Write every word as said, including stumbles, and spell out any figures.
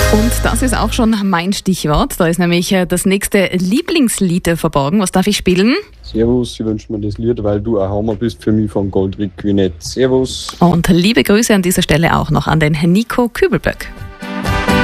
Und das ist auch schon mein Stichwort. Da ist nämlich das nächste Lieblingslied verborgen. Was darf ich spielen? Servus, ich wünsche mir das Lied, weil du ein Hammer bist für mich von Goldrick Quinett. Servus. Und liebe Grüße an dieser Stelle auch noch an den Nico Kübelböck.